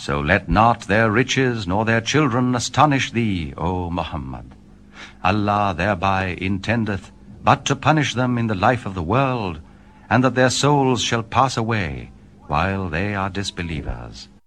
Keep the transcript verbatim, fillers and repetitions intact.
So let not their riches nor their children astonish thee, O Muhammad. Allah thereby intendeth but to punish them in the life of the world, and that their souls shall pass away while they are disbelievers.